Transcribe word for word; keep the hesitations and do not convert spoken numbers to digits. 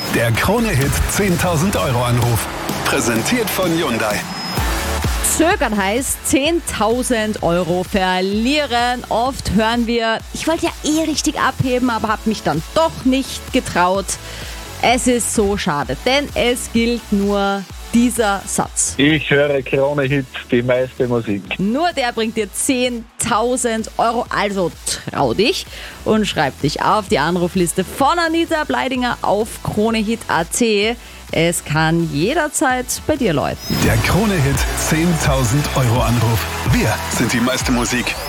Der Krone-Hit zehntausend Euro Anruf. Präsentiert von Hyundai. Zögern heißt zehntausend Euro verlieren. Oft hören wir, ich wollte ja eh richtig abheben, aber habe mich dann doch nicht getraut. Es ist so schade, denn es gilt nur dieser Satz. Ich höre Krone-Hit, die meiste Musik. Nur der bringt dir zehntausend Euro, also trau dich und schreib dich auf die Anrufliste von Anita Bleidinger auf kronehit punkt at. Es kann jederzeit bei dir läuten. Der Krone-Hit zehntausend Euro Anruf. Wir sind die meiste Musik.